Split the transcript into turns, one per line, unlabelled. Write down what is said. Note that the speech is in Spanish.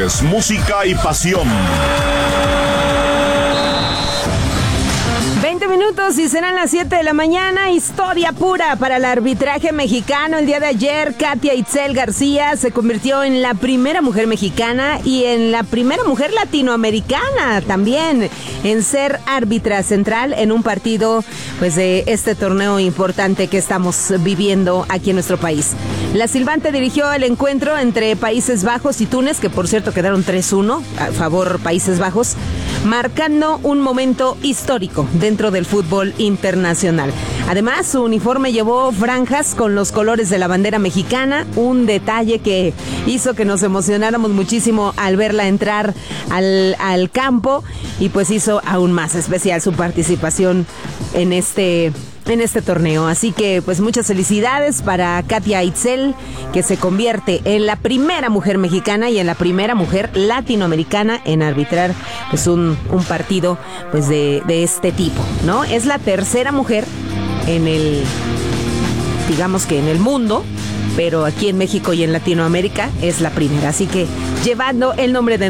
Deportes, música y pasión.
20 minutos y serán las 7 de la mañana. Historia pura para el arbitraje mexicano. El día de ayer, Katia Itzel García se convirtió en la primera mujer mexicana y en la primera mujer latinoamericana también en ser árbitra central en un partido pues de este torneo importante que estamos viviendo aquí en nuestro país. La silbante dirigió el encuentro entre Países Bajos y Túnez, que por cierto quedaron 3-1 a favor Países Bajos, marcando un momento histórico dentro del fútbol internacional. Además, su uniforme llevó franjas con los colores de la bandera mexicana, un detalle que hizo que nos emocionáramos muchísimo al verla entrar al campo y pues hizo aún más especial su participación en este torneo. Así que pues muchas felicidades para Katia Itzel, que se convierte en la primera mujer mexicana y en la primera mujer latinoamericana en arbitrar pues un partido pues de este tipo, ¿no? Es la tercera mujer digamos que en el mundo, pero aquí en México y en Latinoamérica es la primera. Así que llevando el nombre de